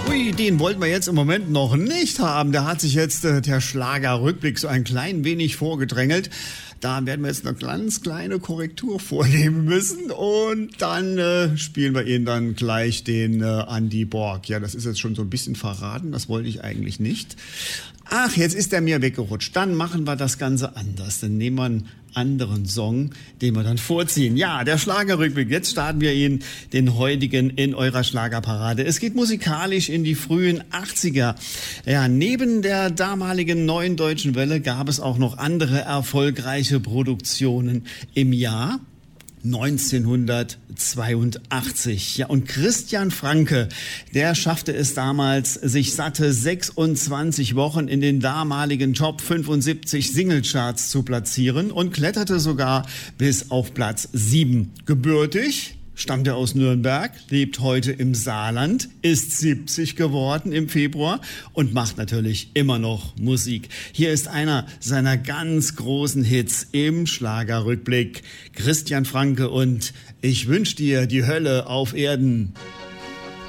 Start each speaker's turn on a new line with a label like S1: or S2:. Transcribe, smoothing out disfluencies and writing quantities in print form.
S1: Ui, den wollten wir jetzt im Moment noch nicht haben. Da hat sich jetzt der Schlagerrückblick so ein klein wenig vorgedrängelt. Da werden wir jetzt eine ganz kleine Korrektur vornehmen müssen und dann spielen wir Ihnen dann gleich den Andy Borg. Ja, das ist jetzt schon so ein bisschen verraten, das wollte ich eigentlich nicht. Ach, jetzt ist er mir weggerutscht. Dann machen wir das Ganze anders. Dann nehmen wir einen anderen Song, den wir dann vorziehen. Ja, der Schlagerrückblick. Jetzt starten wir Ihnen den heutigen in eurer Schlagerparade. Es geht musikalisch in die frühen 80er. Ja, neben der damaligen Neuen Deutschen Welle gab es auch noch andere erfolgreiche Produktionen im Jahr 1982. Ja, und Christian Franke, der schaffte es damals, sich satte 26 Wochen in den damaligen Top 75 Singlecharts zu platzieren und kletterte sogar bis auf Platz 7. Gebürtig stammt er aus Nürnberg, lebt heute im Saarland, ist 70 geworden im Februar und macht natürlich immer noch Musik. Hier ist einer seiner ganz großen Hits im Schlagerrückblick. Christian Franke und Ich wünsch dir die Hölle auf Erden.